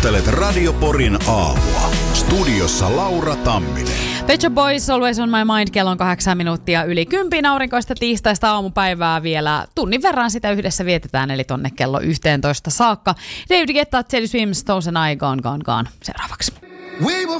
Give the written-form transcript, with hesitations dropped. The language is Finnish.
Kuuntelet Radio Porin aamua. Studiossa Laura Tamminen. Pet Shop Boys, Always on my mind. Kello on 8 minuuttia yli 10 aurinkoista tiistaista aamupäivää vielä. Tunnin verran sitä yhdessä vietetään, eli tonne kello 11 saakka. David Guetta, Teddy Swims, Toes and I, Gone, Gone, Gone. Seuraavaksi.